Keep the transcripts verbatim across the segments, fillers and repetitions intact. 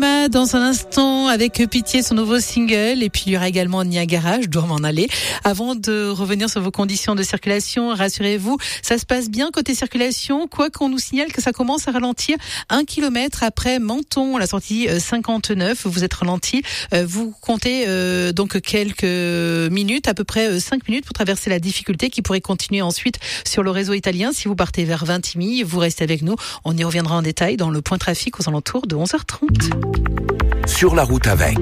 Emma dans un instant avec Pitié, son nouveau single, et puis il y aura également Niagara, je dois m'en aller. Avant de revenir sur vos conditions de circulation, rassurez-vous, ça se passe bien côté circulation, quoi qu'on nous signale que ça commence à ralentir un kilomètre après Menton, la sortie cinquante-neuf, vous êtes ralenti, vous comptez euh, donc quelques minutes, à peu près cinq minutes pour traverser la difficulté qui pourrait continuer ensuite sur le réseau italien. Si vous partez vers Vintimille, vous restez avec nous, on y reviendra en détail dans le point trafic aux alentours de onze heures trente. Sur la route avec.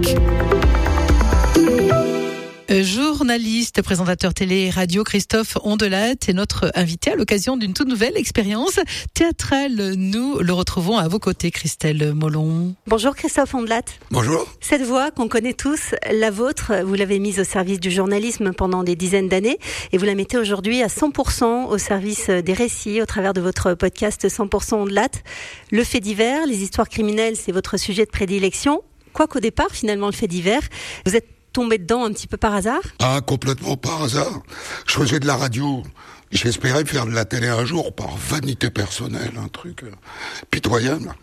Journaliste, présentateur télé et radio, Christophe Ondelat est notre invité à l'occasion d'une toute nouvelle expérience théâtrale. Nous le retrouvons à vos côtés, Christelle Molon. Bonjour Christophe Ondelat. Bonjour. Cette voix qu'on connaît tous, la vôtre, vous l'avez mise au service du journalisme pendant des dizaines d'années et vous la mettez aujourd'hui à cent pour cent au service des récits au travers de votre podcast cent pour cent Ondelat. Le fait divers, les histoires criminelles, c'est votre sujet de prédilection. Quoiqu'au départ, finalement, le fait divers, vous êtes tombé dedans un petit peu par hasard ? Ah, complètement par hasard. Je faisais de la radio. J'espérais faire de la télé un jour par vanité personnelle, un truc euh, pitoyable.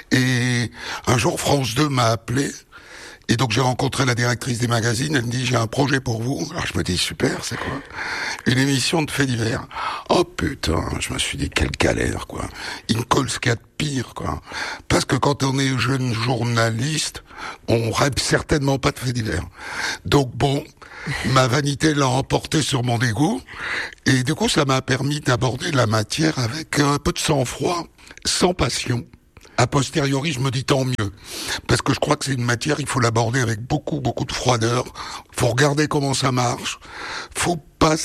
Et un jour, France deux m'a appelé. Et donc j'ai rencontré la directrice des magazines, elle me dit j'ai un projet pour vous. Alors je me dis super, c'est quoi ? Une émission de faits divers. Oh putain, je me suis dit quelle galère quoi. Il me colle ce qu'il y a de pire quoi. Parce que quand on est jeune journaliste, on rêve certainement pas de faits divers. Donc bon, ma vanité l'a emporté sur mon dégoût et du coup ça m'a permis d'aborder la matière avec un peu de sang-froid, sans passion. A posteriori, je me dis tant mieux. Parce que je crois que c'est une matière, il faut l'aborder avec beaucoup, beaucoup de froideur. Faut regarder comment ça marche. Faut pas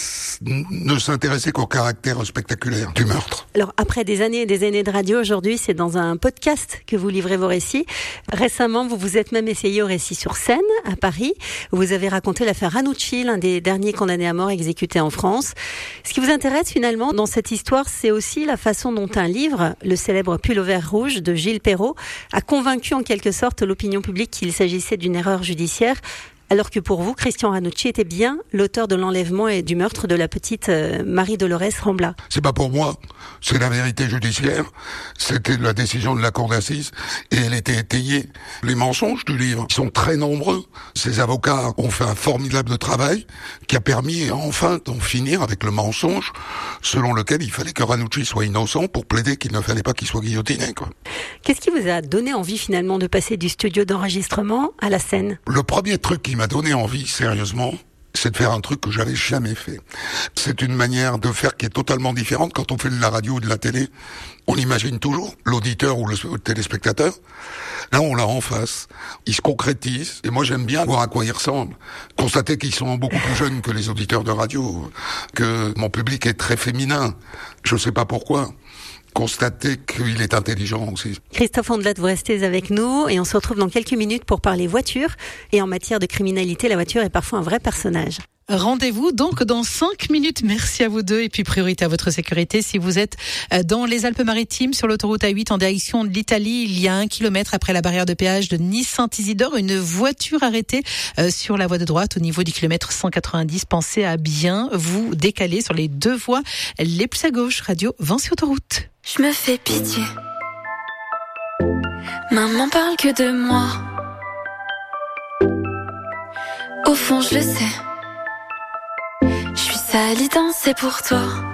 ne s'intéresser qu'au caractère spectaculaire du meurtre. Alors, après des années et des années de radio, aujourd'hui, c'est dans un podcast que vous livrez vos récits. Récemment, vous vous êtes même essayé au récit sur scène, à Paris. Vous avez raconté l'affaire Ranucci, l'un des derniers condamnés à mort exécutés en France. Ce qui vous intéresse finalement dans cette histoire, c'est aussi la façon dont un livre, le célèbre Pullover rouge de Gilles Perrault, a convaincu en quelque sorte l'opinion publique qu'il s'agissait d'une erreur judiciaire. Alors que pour vous, Christian Ranucci était bien l'auteur de l'enlèvement et du meurtre de la petite euh, Marie-Dolores Rambla. C'est pas pour moi, c'est la vérité judiciaire. C'était la décision de la cour d'assises et elle était étayée. Les mensonges du livre sont très nombreux. Ces avocats ont fait un formidable travail qui a permis enfin d'en finir avec le mensonge selon lequel il fallait que Ranucci soit innocent pour plaider qu'il ne fallait pas qu'il soit guillotiné, quoi. Qu'est-ce qui vous a donné envie finalement de passer du studio d'enregistrement à la scène ? Le premier truc qui m'a donné envie, sérieusement, c'est de faire un truc que j'avais jamais fait. C'est une manière de faire qui est totalement différente. Quand on fait de la radio ou de la télé, on imagine toujours l'auditeur ou le téléspectateur. Là, on l'a en face. Il se concrétise. Et moi, j'aime bien voir à quoi il ressemble. Constater qu'ils sont beaucoup plus jeunes que les auditeurs de radio. Que mon public est très féminin. Je sais pas pourquoi. Constater qu'il est intelligent aussi. Christophe Ondelat, vous restez avec nous et on se retrouve dans quelques minutes pour parler voiture. Et en matière de criminalité, la voiture est parfois un vrai personnage. Rendez-vous donc dans cinq minutes. Merci à vous deux et puis priorité à votre sécurité. Si vous êtes dans les Alpes-Maritimes sur l'autoroute A huit en direction de l'Italie, il y a un kilomètre après la barrière de péage de Nice-Saint-Isidore, une voiture arrêtée sur la voie de droite au niveau du kilomètre cent quatre-vingt-dix. Pensez à bien vous décaler sur les deux voies les plus à gauche. Radio Vinci Autoroute. Je me fais pitié. Maman parle que de moi. Au fond, je le sais. Je suis salie, danser pour toi.